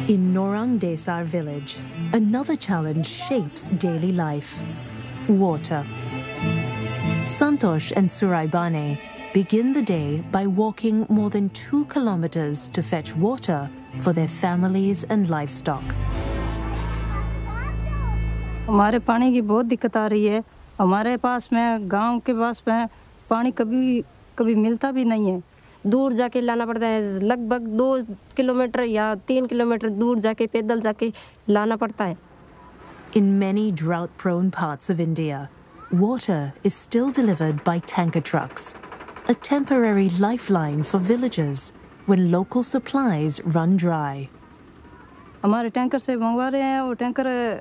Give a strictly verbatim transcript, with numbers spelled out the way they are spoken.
In Norang Desar village, another challenge shapes daily life: water. Santosh and Suraibane begin the day by walking more than two kilometers to fetch water for their families and livestock. हमारे पानी की बहुत दिक्कत आ रही है। हमारे पास में गांव के पास में पानी कभी कभी मिलता भी नहीं है। दूर जाके लाना पड़ता है, लगभग दो किलोमीटर या तीन किलोमीटर दूर जाके पैदल जाके लाना पड़ता है। In many drought-prone parts of India, water is still delivered by tanker trucks, a temporary lifeline for villagers when local supplies run dry. हमारे टैंकर से मंगवा रहे हैं, वो टैंकर